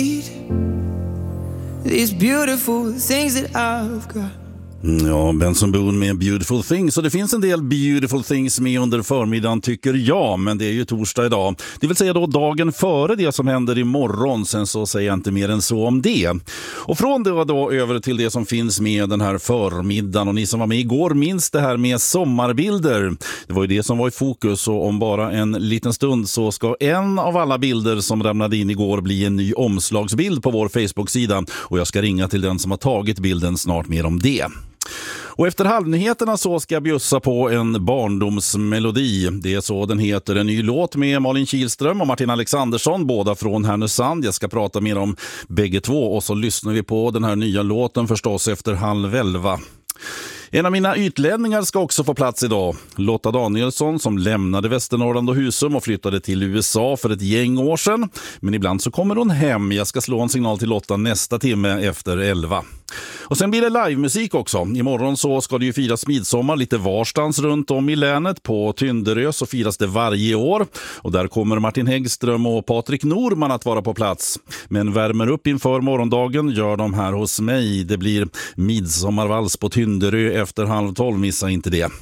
These beautiful things that I've got. Ja, Benson Boone med Beautiful Things. Och det finns en del Beautiful Things med under förmiddagen tycker jag. Men det är ju torsdag idag. Det vill säga då dagen före det som händer imorgon. Sen så säger jag inte mer än så om det. Och från det då över till det som finns med den här förmiddagen. Och ni som var med igår minns det här med sommarbilder. Det var ju det som var i fokus. Och om bara en liten stund så ska en av alla bilder som ramlade in igår bli en ny omslagsbild på vår Facebook-sida. Och jag ska ringa till den som har tagit bilden snart mer om det. Och efter halvnyheterna så ska jag bjussa på en barndomsmelodi. Det är så den heter, en ny låt med Malin Kihlström och Martin Alexandersson, båda från Härnösand. Jag ska prata mer om bägge två och så lyssnar vi på den här nya låten förstås efter 10:30. En av mina ytlänningar ska också få plats idag. Lotta Danielsson som lämnade Västernorrland och Husum och flyttade till USA för ett gäng år sedan. Men ibland så kommer hon hem. Jag ska slå en signal till Lotta nästa timme efter 11. Och sen blir det livemusik också. Imorgon så ska det ju firas midsommar lite varstans runt om i länet. På Tynderö så firas det varje år. Och där kommer Martin Häggström och Patrik Norman att vara på plats. Men värmer upp inför morgondagen gör de här hos mig. Det blir midsommarvals på Tynderö efter 11:30, missa inte det.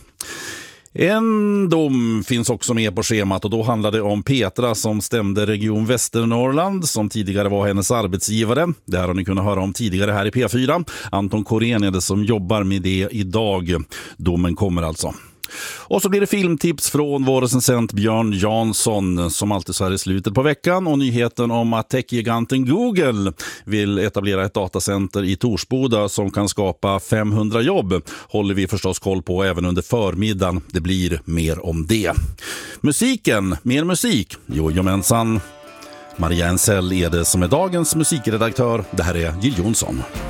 En dom finns också med på schemat och då handlar det om Petra som stämde Region Västernorrland som tidigare var hennes arbetsgivare. Det här har ni kunnat höra om tidigare här i P4. Anton Korén är det som jobbar med det idag. Domen kommer alltså. Och så blir det filmtips från vår recensent Björn Jansson som alltid så här i slutet på veckan och nyheten om att techgiganten Google vill etablera ett datacenter i Torsboda som kan skapa 500 jobb håller vi förstås koll på även under förmiddagen. Det blir mer om det. Musiken, mer musik. Jojomensan. Maria Ensell är det som är dagens musikredaktör. Det här är Jill Johnson.